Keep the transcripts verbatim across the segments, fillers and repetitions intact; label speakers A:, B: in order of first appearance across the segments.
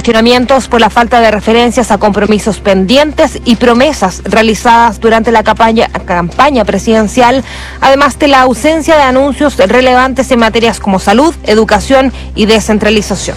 A: cuestionamientos por la falta de referencias a compromisos pendientes y promesas realizadas durante la campaña, campaña presidencial, además de la ausencia de anuncios relevantes en materias como salud, educación y descentralización.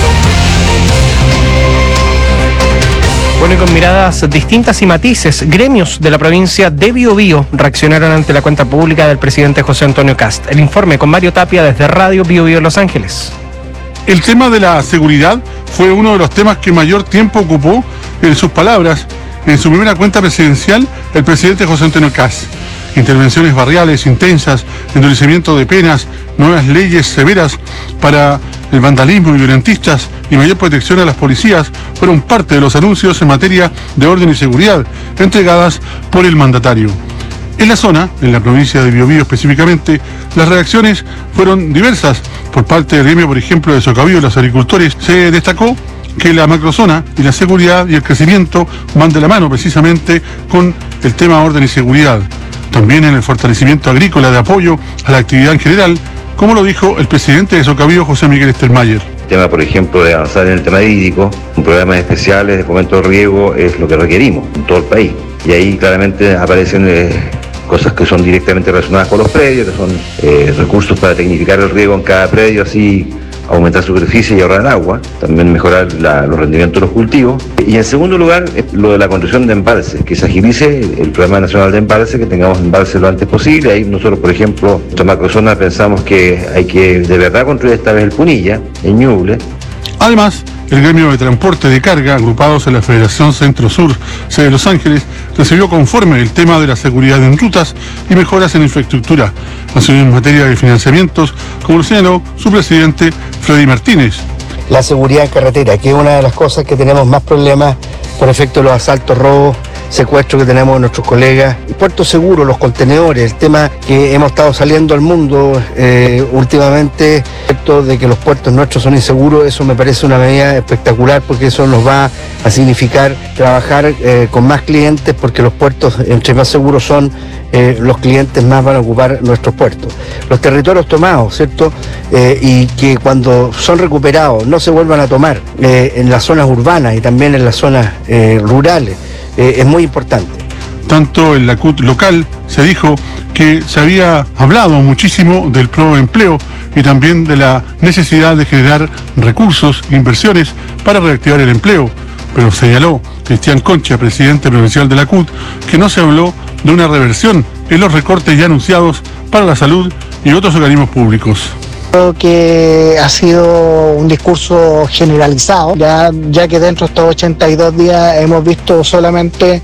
B: Bueno, y con miradas distintas y matices, gremios de la provincia de Biobío reaccionaron ante la cuenta pública del presidente José Antonio Kast. El informe con Mario Tapia desde Radio Biobío Los Ángeles.
C: El tema de la seguridad fue uno de los temas que mayor tiempo ocupó, en sus palabras, en su primera cuenta presidencial, el presidente José Antonio Kast. Intervenciones barriales intensas, endurecimiento de penas, nuevas leyes severas para el vandalismo y violentistas y mayor protección a las policías fueron parte de los anuncios en materia de orden y seguridad entregadas por el mandatario. En la zona, en la provincia de Biobío específicamente, las reacciones fueron diversas. Por parte del gremio, por ejemplo, de Socavío, los agricultores, se destacó que la macrozona y la seguridad y el crecimiento van de la mano precisamente con el tema orden y seguridad. También en el fortalecimiento agrícola de apoyo a la actividad en general, como lo dijo el presidente de Socavío, José Miguel Stermayer.
D: El tema, por ejemplo, de avanzar en el tema hídrico, con programas especiales de fomento de riego es lo que requerimos en todo el país. Y ahí claramente aparecen eh, cosas que son directamente relacionadas con los predios, que son eh, recursos para tecnificar el riego en cada predio, así aumentar superficie y ahorrar agua, también mejorar la, los rendimientos de los cultivos. Y en segundo lugar, lo de la construcción de embalses, que se agilice el Programa Nacional de Embalses, que tengamos embalses lo antes posible. Ahí nosotros, por ejemplo, en nuestra macrozona pensamos que hay que de verdad construir esta vez el Punilla, en Ñuble.
C: Además, el gremio de transporte de carga, agrupados en la Federación Centro-Sur, sede de Los Ángeles, recibió conforme el tema de la seguridad en rutas y mejoras en infraestructura, así en materia de financiamientos, como lo señaló su presidente, Freddy Martínez.
E: La seguridad en carretera, que es una de las cosas que tenemos más problemas por efecto de los asaltos, robos, secuestros que tenemos de nuestros colegas. Puertos seguros, los contenedores, el tema que hemos estado saliendo al mundo eh, últimamente, esto de que los puertos nuestros son inseguros, eso me parece una medida espectacular porque eso nos va a significar trabajar eh, con más clientes, porque los puertos, entre más seguros son, eh, los clientes más van a ocupar nuestros puertos. Los territorios tomados, ¿cierto? Eh, y que cuando son recuperados no se vuelvan a tomar eh, en las zonas urbanas y también en las zonas eh, rurales. Eh, es muy importante.
C: Tanto en la C U T local se dijo que se había hablado muchísimo del proempleo y también de la necesidad de generar recursos, inversiones para reactivar el empleo, pero señaló Cristian Concha, presidente provincial de la C U T, que no se habló de una reversión en los recortes ya anunciados para la salud y otros organismos públicos.
F: Creo que ha sido un discurso generalizado, ya, ya que dentro de estos ochenta y dos días hemos visto solamente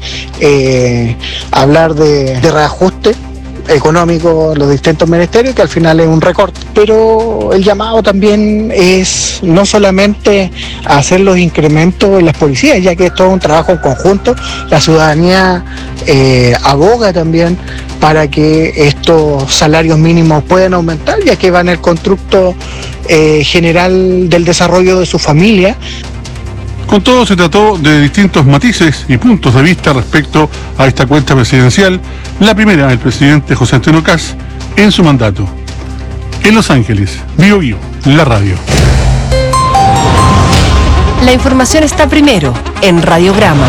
F: eh, hablar de, de reajuste económico en los distintos ministerios, que al final es un recorte, pero el llamado también es no solamente a hacer los incrementos en las policías, ya que esto es un trabajo en conjunto. La ciudadanía eh, aboga también para que estos salarios mínimos puedan aumentar, ya que va en el constructo eh, general del desarrollo de su familia.
C: Con todo, se trató de distintos matices y puntos de vista respecto a esta cuenta presidencial, la primera del presidente José Antonio Kast en su mandato. En Los Ángeles, Biobío, la radio.
G: La información está primero en Radiograma.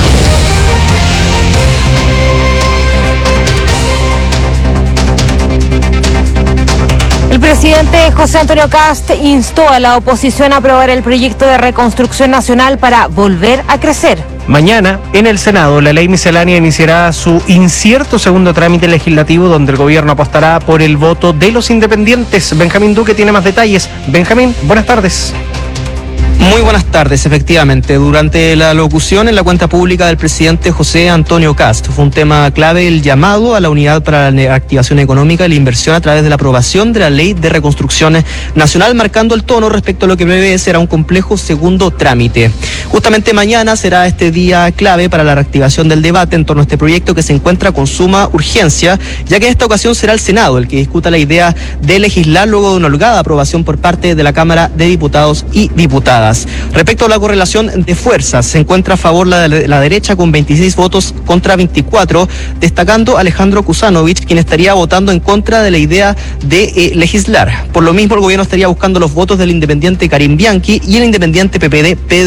A: El presidente José Antonio Kast instó a la oposición a aprobar el proyecto de reconstrucción nacional para volver a crecer.
B: Mañana, en el Senado, la ley miscelánea iniciará su incierto segundo trámite legislativo, donde el gobierno apostará por el voto de los independientes. Benjamín Duque tiene más detalles. Benjamín, buenas tardes.
H: Muy buenas tardes, efectivamente. Durante la locución en la cuenta pública del presidente José Antonio Kast fue un tema clave el llamado a la unidad para la activación económica y la inversión a través de la aprobación de la ley de reconstrucción nacional, marcando el tono respecto a lo que prevé será un complejo segundo trámite. Justamente mañana será este día clave para la reactivación del debate en torno a este proyecto, que se encuentra con suma urgencia, ya que en esta ocasión será el Senado el que discuta la idea de legislar luego de una holgada aprobación por parte de la Cámara de Diputados y Diputadas. Respecto a la correlación de fuerzas, se encuentra a favor la, la derecha con veintiséis votos contra veinticuatro, destacando a Alejandro Kusanovich, quien estaría votando en contra de la idea de eh, legislar. Por lo mismo, el gobierno estaría buscando los votos del independiente Karim Bianchi y el independiente P P D Pedro